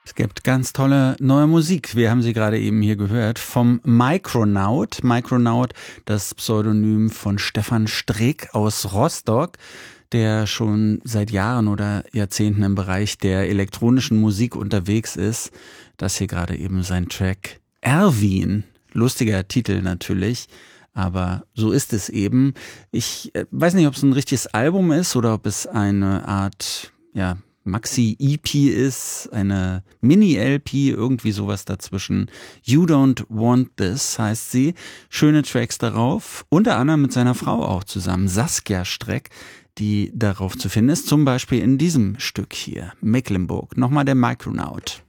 Es gibt ganz tolle neue Musik. Wir haben sie gerade eben hier gehört vom Micronaut. Micronaut, das Pseudonym von Stefan Streeck aus Rostock, der schon seit Jahren oder Jahrzehnten im Bereich der elektronischen Musik unterwegs ist. Das hier gerade eben sein Track Erwin. Lustiger Titel natürlich, aber so ist es eben. Ich weiß nicht, ob es ein richtiges Album ist oder ob es eine Art, ja, Maxi-EP ist, eine Mini-LP, irgendwie sowas dazwischen. You Don't Want This heißt sie. Schöne Tracks darauf, unter anderem mit seiner Frau auch zusammen, Saskia Streck, die darauf zu finden ist, zum Beispiel in diesem Stück hier, Mecklenburg. Nochmal der Micronaut.